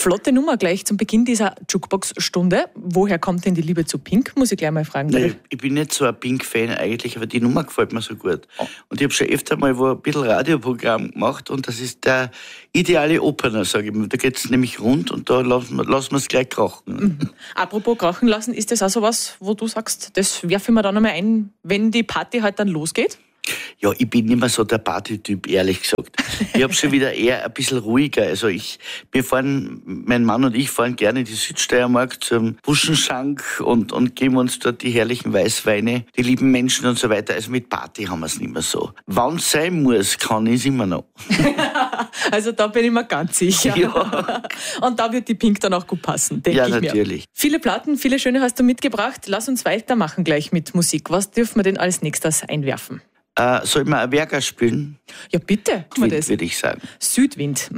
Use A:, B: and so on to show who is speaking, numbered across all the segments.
A: Flotte Nummer gleich zum Beginn dieser Jukebox-Stunde. Woher kommt denn die Liebe zu Pink? Muss ich gleich mal fragen.
B: Nein, ich bin nicht so ein Pink-Fan eigentlich, aber die Nummer gefällt mir so gut. Und ich habe schon öfter mal ein bisschen Radioprogramm gemacht und das ist der ideale Opener, sage ich mal. Da geht es nämlich rund und da lassen wir es gleich krachen.
A: Apropos krachen lassen, ist das auch so was, wo du sagst, das werfe ich mir dann einmal ein, wenn die Party halt dann losgeht?
B: Ja, ich bin nicht mehr so der Partytyp, ehrlich gesagt. Ich habe schon wieder eher ein bisschen ruhiger. Also mein Mann und ich fahren gerne in die Südsteiermark zum Buschenschank und geben uns dort die herrlichen Weißweine, die lieben Menschen und so weiter. Also mit Party haben wir es nicht mehr so. Wann es sein muss, kann ich es immer noch.
A: Also da bin ich mir ganz sicher.
B: Ja.
A: Und da wird die Pink dann auch gut passen, denke ich mir.
B: Ja, natürlich.
A: Viele Platten, viele schöne hast du mitgebracht. Lass uns weitermachen gleich mit Musik. Was dürfen wir denn als nächstes einwerfen?
B: Soll ich mal ein Werker spielen?
A: Ja, bitte.
B: Würde ich sagen.
A: Südwind.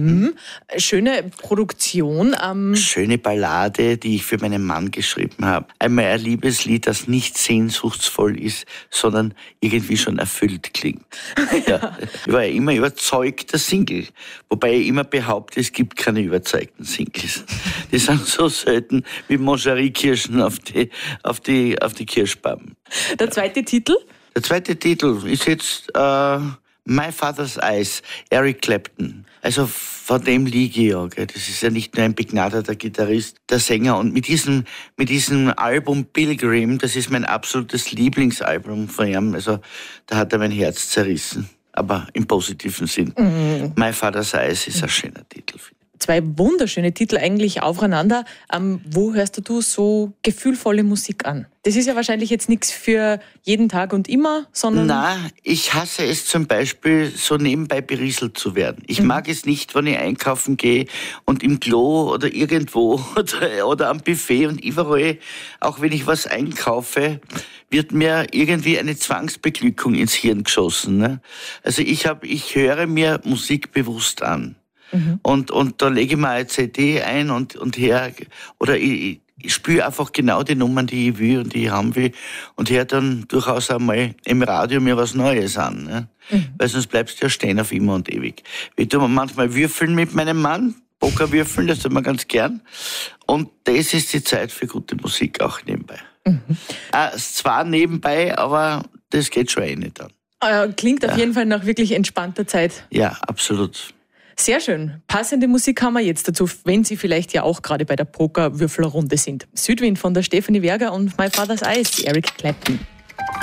A: Schöne Produktion.
B: Schöne Ballade, die ich für meinen Mann geschrieben habe. Einmal ein Liebeslied, das nicht sehnsuchtsvoll ist, sondern irgendwie schon erfüllt klingt. Ja. Ich war ja immer überzeugter Single. Wobei ich immer behaupte, es gibt keine überzeugten Singles. Die sind so selten wie Moncherie-Kirschen auf die Kirschbaum.
A: Der zweite Titel?
B: Der zweite Titel ist jetzt My Father's Eyes, Eric Clapton. Also von dem liege ich ja. Gell. Das ist ja nicht nur ein begnadeter Gitarrist, der Sänger. Und mit diesem Album Pilgrim, das ist mein absolutes Lieblingsalbum von ihm. Also da hat er mein Herz zerrissen. Aber im positiven Sinn. My Father's Eyes ist ein schöner Titel.
A: Zwei wunderschöne Titel eigentlich aufeinander. Wo hörst du so gefühlvolle Musik an? Das ist ja wahrscheinlich jetzt nichts für jeden Tag und immer, sondern...
B: Na, ich hasse es zum Beispiel, so nebenbei berieselt zu werden. Ich mag es nicht, wenn ich einkaufen gehe und im Klo oder irgendwo oder am Buffet und überall, auch wenn ich was einkaufe, wird mir irgendwie eine Zwangsbeglückung ins Hirn geschossen. Ne? Also ich höre mir Musik bewusst an. Und da lege ich mir eine CD ein und her, oder ich spiele einfach genau die Nummern, die ich will und die ich haben will, und höre dann durchaus einmal im Radio mir was Neues an. Ne? Weil sonst bleibst du ja stehen auf immer und ewig. Ich tue manchmal würfeln mit meinem Mann, Pokerwürfeln, das tut man ganz gern. Und das ist die Zeit für gute Musik auch nebenbei. Zwar nebenbei, aber das geht schon nicht dann.
A: Klingt auf jeden Fall nach wirklich entspannter Zeit.
B: Ja, absolut.
A: Sehr schön. Passende Musik haben wir jetzt dazu, wenn Sie vielleicht ja auch gerade bei der Pokerwürfelrunde sind. Südwind von der Stefanie Werger und My Father's Eyes, Eric Clapton.